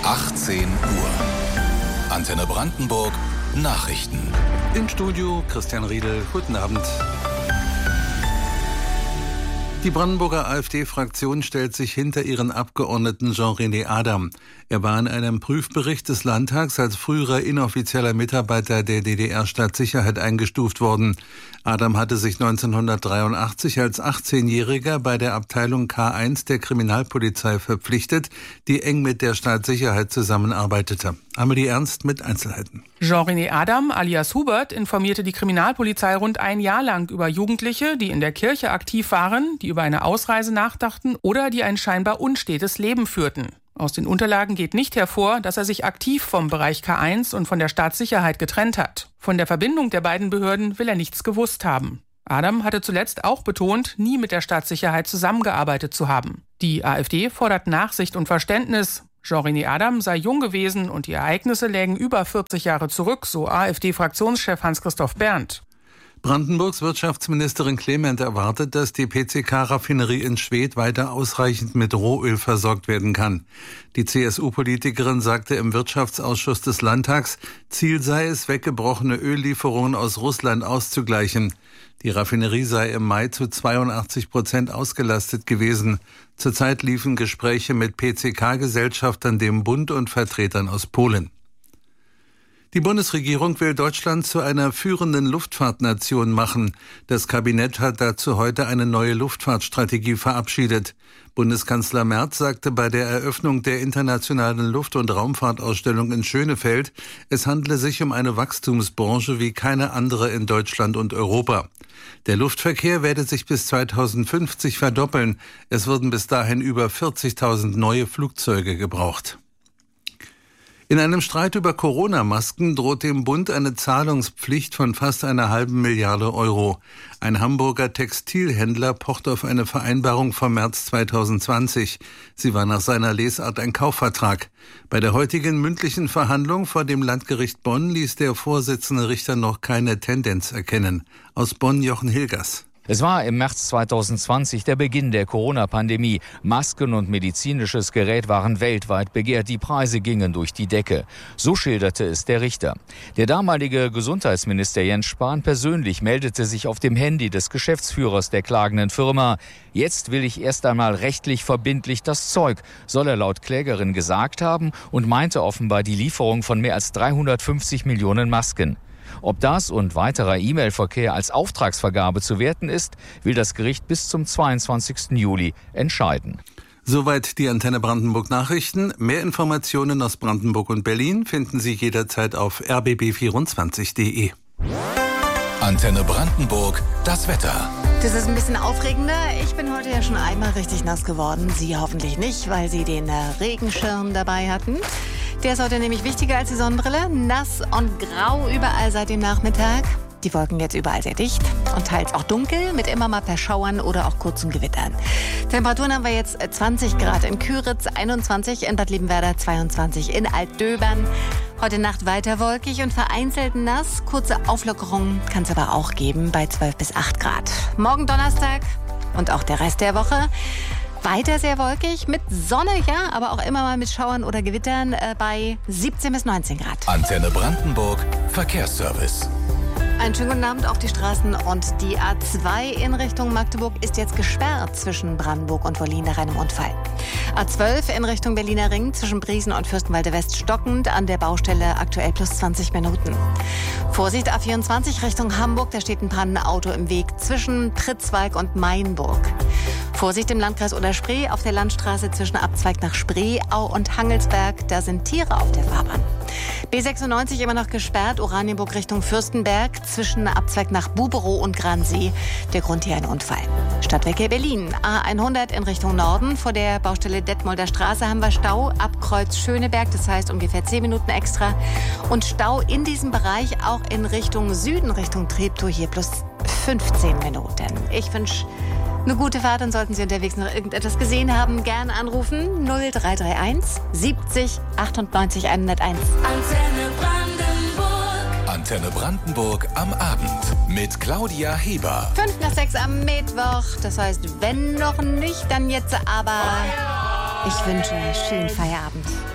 18 Uhr. Antenne Brandenburg Nachrichten. Im Studio Christian Riedel. Guten Abend. Die Brandenburger AfD-Fraktion stellt sich hinter ihren Abgeordneten Jean-René Adam. Er war in einem Prüfbericht des Landtags als früherer inoffizieller Mitarbeiter der DDR-Staatssicherheit eingestuft worden. Adam hatte sich 1983 als 18-Jähriger bei der Abteilung K1 der Kriminalpolizei verpflichtet, die eng mit der Staatssicherheit zusammenarbeitete. Amelie Ernst mit Einzelheiten. Jean-René Adam alias Hubert informierte die Kriminalpolizei rund ein Jahr lang über Jugendliche, die in der Kirche aktiv waren, die über eine Ausreise nachdachten oder die ein scheinbar unstetes Leben führten. Aus den Unterlagen geht nicht hervor, dass er sich aktiv vom Bereich K1 und von der Staatssicherheit getrennt hat. Von der Verbindung der beiden Behörden will er nichts gewusst haben. Adam hatte zuletzt auch betont, nie mit der Staatssicherheit zusammengearbeitet zu haben. Die AfD fordert Nachsicht und Verständnis. Jean-René Adam sei jung gewesen und die Ereignisse lägen über 40 Jahre zurück, so AfD-Fraktionschef Hans-Christoph Berndt. Brandenburgs Wirtschaftsministerin Clement erwartet, dass die PCK-Raffinerie in Schwedt weiter ausreichend mit Rohöl versorgt werden kann. Die CSU-Politikerin sagte im Wirtschaftsausschuss des Landtags, Ziel sei es, weggebrochene Öllieferungen aus Russland auszugleichen. Die Raffinerie sei im Mai zu 82% ausgelastet gewesen. Zurzeit liefen Gespräche mit PCK-Gesellschaftern, dem Bund und Vertretern aus Polen. Die Bundesregierung will Deutschland zu einer führenden Luftfahrtnation machen. Das Kabinett hat dazu heute eine neue Luftfahrtstrategie verabschiedet. Bundeskanzler Merz sagte bei der Eröffnung der internationalen Luft- und Raumfahrtausstellung in Schönefeld, es handle sich um eine Wachstumsbranche wie keine andere in Deutschland und Europa. Der Luftverkehr werde sich bis 2050 verdoppeln. Es würden bis dahin über 40.000 neue Flugzeuge gebraucht. In einem Streit über Corona-Masken droht dem Bund eine Zahlungspflicht von fast einer halben Milliarde Euro. Ein Hamburger Textilhändler pocht auf eine Vereinbarung vom März 2020. Sie war nach seiner Lesart ein Kaufvertrag. Bei der heutigen mündlichen Verhandlung vor dem Landgericht Bonn ließ der Vorsitzende Richter noch keine Tendenz erkennen. Aus Bonn Jochen Hilgers. Es war im März 2020 der Beginn der Corona-Pandemie. Masken und medizinisches Gerät waren weltweit begehrt. Die Preise gingen durch die Decke. So schilderte es der Richter. Der damalige Gesundheitsminister Jens Spahn persönlich meldete sich auf dem Handy des Geschäftsführers der klagenden Firma. Jetzt will ich erst einmal rechtlich verbindlich das Zeug, soll er laut Klägerin gesagt haben und meinte offenbar die Lieferung von mehr als 350 Millionen Masken. Ob das und weiterer E-Mail-Verkehr als Auftragsvergabe zu werten ist, will das Gericht bis zum 22. Juli entscheiden. Soweit die Antenne Brandenburg Nachrichten. Mehr Informationen aus Brandenburg und Berlin finden Sie jederzeit auf rbb24.de. Antenne Brandenburg, das Wetter. Das ist ein bisschen aufregender. Ich bin heute ja schon einmal richtig nass geworden. Sie hoffentlich nicht, weil Sie den Regenschirm dabei hatten. Der ist heute nämlich wichtiger als die Sonnenbrille. Nass und grau überall seit dem Nachmittag. Die Wolken jetzt überall sehr dicht und teils auch dunkel mit immer mal Verschauern oder auch kurzen Gewittern. Temperaturen haben wir jetzt 20 Grad in Küritz, 21 in Bad Liebenwerda, 22 in Altdöbern. Heute Nacht weiter wolkig und vereinzelt nass. Kurze Auflockerungen kann es aber auch geben bei 12 bis 8 Grad. Morgen Donnerstag und auch der Rest der Woche. Weiter sehr wolkig, mit Sonne, ja, aber auch immer mal mit Schauern oder Gewittern bei 17 bis 19 Grad. Antenne Brandenburg, Verkehrsservice. Einen schönen guten Abend auf die Straßen und die A2 in Richtung Magdeburg ist jetzt gesperrt zwischen Brandenburg und Wollin nach einem Unfall. A12 in Richtung Berliner Ring zwischen Briesen und Fürstenwalde West stockend, an der Baustelle aktuell plus 20 Minuten. Vorsicht A24 Richtung Hamburg, da steht ein Pannenauto im Weg zwischen Pritzwalk und Mainburg. Vorsicht im Landkreis Oder-Spree auf der Landstraße zwischen Abzweig nach Spreeau und Hangelsberg, da sind Tiere auf der Fahrbahn. B96 immer noch gesperrt, Oranienburg Richtung Fürstenberg, zwischen Abzweig nach Buberow und Gransee. Der Grund hier ein Unfall. Stadtverkehr Berlin, A100 in Richtung Norden. Vor der Baustelle Detmolder Straße haben wir Stau, ab Kreuz Schöneberg, das heißt ungefähr 10 Minuten extra. Und Stau in diesem Bereich auch in Richtung Süden, Richtung Treptow, hier plus 15 Minuten. Ich wünsche eine gute Fahrt, und sollten Sie unterwegs noch irgendetwas gesehen haben, gerne anrufen. 0331 70 98 101. Antenne Brandenburg. Antenne Brandenburg am Abend mit Claudia Heber. 5 nach 6 am Mittwoch. Das heißt, wenn noch nicht, dann jetzt aber. Ich wünsche einen schönen Feierabend.